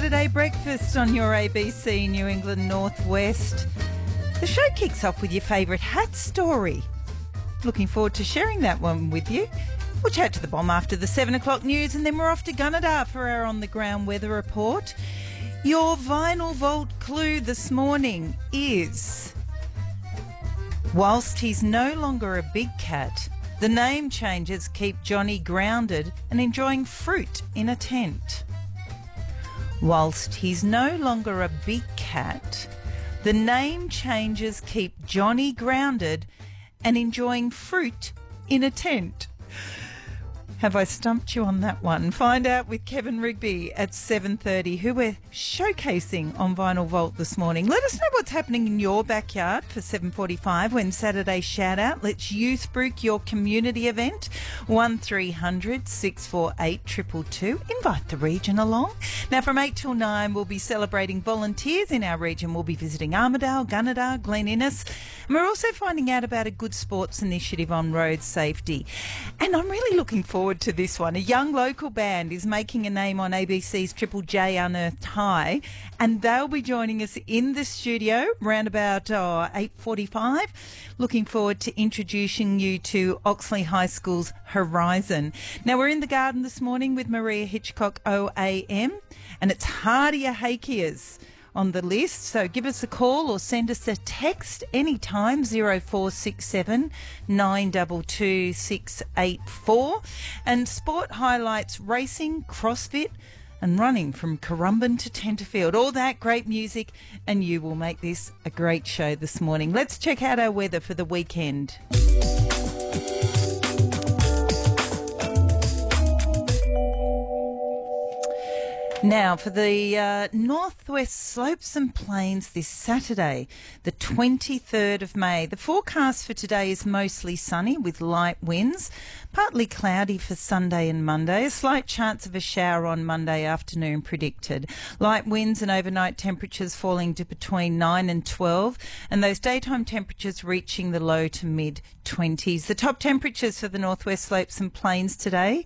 Saturday breakfast on your ABC New England Northwest. The show kicks off with your favourite hat story. Looking forward to sharing that one with you. We'll chat to the bomb after the 7 o'clock news, and then we're off to Gunnedah for our on-the-ground weather report. Your Vinyl Vault clue this morning is, whilst he's no longer a big cat, the name changes keep Johnny grounded and enjoying fruit in a tent. Whilst he's no longer a big cat, the name changes keep Johnny grounded and enjoying fruit in a tent. Have I stumped you on that one? Find out with Kevin Rigby at 7:30, who we're showcasing on Vinyl Vault this morning. Let us know what's happening in your backyard for 7:45 when Saturday Shout Out lets you spruik your community event. 1300 648 222. Invite the region along. Now from 8 till 9 we'll be celebrating volunteers in our region. We'll be visiting Armidale, Gunnedah, Glen Innes, and we're also finding out about a good sports initiative on road safety. And I'm really looking forward to this one. A young local band is making a name on ABC's Triple J Unearthed High, and they'll be joining us in the studio around about 8:45. Looking forward to introducing you to Oxley High School's Horizon. Now, we're in the garden this morning with Maria Hitchcock OAM, and it's Hardia Hakias on the list, so give us a call or send us a text anytime, 0467 922 684. And sport highlights racing, CrossFit and running from Currumbin to Tenterfield. All that great music, and you will make this a great show this morning. Let's check out our weather for the weekend. Now, for the northwest slopes and plains this Saturday, the 23rd of May. The forecast for today is mostly sunny with light winds, partly cloudy for Sunday and Monday. A slight chance of a shower on Monday afternoon predicted. Light winds and overnight temperatures falling to between 9 and 12, and those daytime temperatures reaching the low to mid-20s. The top temperatures for the northwest slopes and plains today: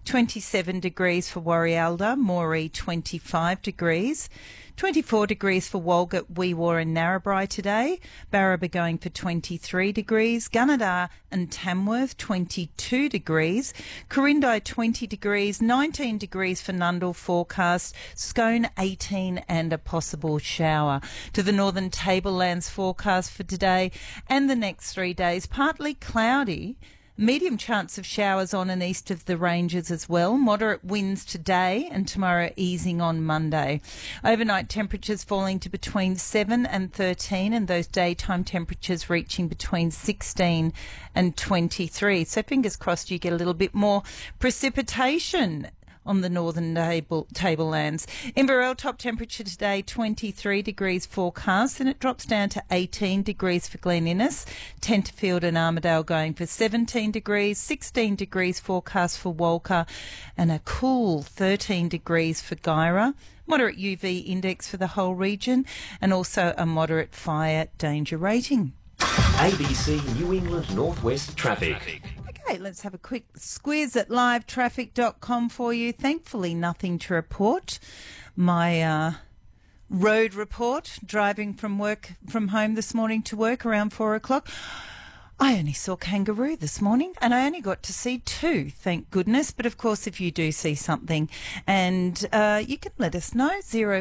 27 degrees for Warrialda, Moree 25 degrees, 24 degrees for Walgett, Weewaw and Narrabri today, Barraba going for 23 degrees, Gunnedah and Tamworth 22 degrees, Corindai 20 degrees, 19 degrees for Nundle forecast, Scone 18 and a possible shower. To the Northern Tablelands forecast for today and the next 3 days, partly cloudy, medium chance of showers on and east of the ranges as well. Moderate winds today and tomorrow easing on Monday. Overnight temperatures falling to between 7 and 13, and those daytime temperatures reaching between 16 and 23. So fingers crossed you get a little bit more precipitation on the northern tablelands. Inverell, top temperature today 23 degrees forecast, and it drops down to 18 degrees for Glen Innes. Tenterfield and Armidale going for 17 degrees, 16 degrees forecast for Walker, and a cool 13 degrees for Guyra. Moderate UV index for the whole region, and also a moderate fire danger rating. ABC New England Northwest Traffic. Okay, let's have a quick squiz at livetraffic.com for you. Thankfully, nothing to report. My road report, driving from home this morning to work around 4 o'clock. I only saw kangaroo this morning, and I only got to see 2, thank goodness. But of course, if you do see something, and you can let us know,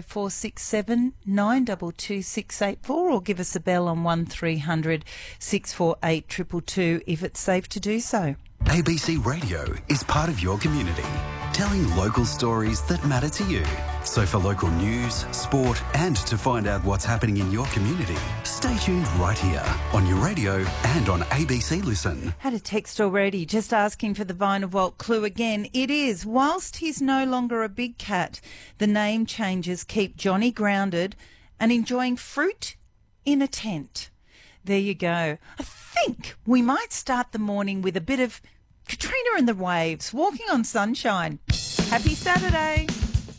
0467 922 684, or give us a bell on 1300 648 222 if it's safe to do so. ABC Radio is part of your community, telling local stories that matter to you. So for local news, sport, and to find out what's happening in your community, stay tuned right here on your radio and on ABC Listen. Had a text already just asking for the Vinyl Vault clue again. It is, whilst he's no longer a big cat, the name changes keep Johnny grounded and enjoying fruit in a tent. There you go. I think we might start the morning with a bit of Katrina and the Waves, Walking on Sunshine. Happy Saturday.